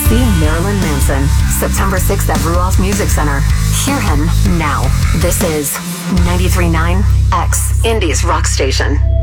See Marilyn Manson, September 6th at Ruoff Music Center. Hear him now. This is 93.9 X, Indies Rock Station.